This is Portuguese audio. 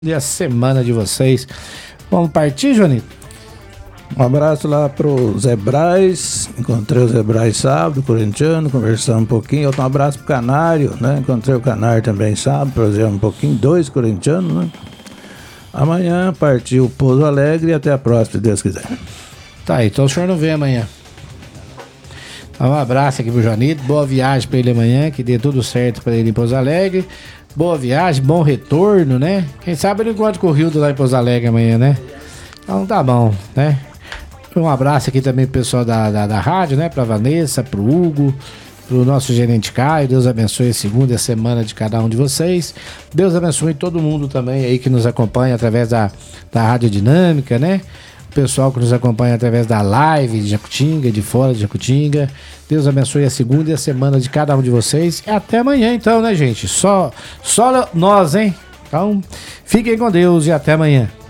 E a semana de vocês. Vamos partir, Joanito? Um abraço lá pro Zé Braz. Encontrei o Zé Braz sábado, corintiano, conversamos um pouquinho. Outro abraço pro Canário, né? Encontrei o Canário também sábado, prosseguimos um pouquinho, 2 corintianos, né? Amanhã partiu Pouso Alegre e até a próxima, se Deus quiser. Tá, então o senhor não vem amanhã. Um abraço aqui pro Joanito, boa viagem pra ele amanhã, que dê tudo certo pra ele em Pouso Alegre. Boa viagem, bom retorno, né? Quem sabe ele encontra com o Rildo lá em Pouso Alegre amanhã, né? Então tá bom, né? Um abraço aqui também pro pessoal da rádio, né? Pra Vanessa, pro Hugo, pro nosso gerente Caio. Deus abençoe a segunda semana de cada um de vocês. Deus abençoe todo mundo também aí que nos acompanha através da Rádio Dinâmica, né? O pessoal que nos acompanha através da live de Jacutinga, de fora de Jacutinga. Deus abençoe a segunda e a semana de cada um de vocês. E até amanhã então, né, gente? Só nós, hein? Então, fiquem com Deus e até amanhã.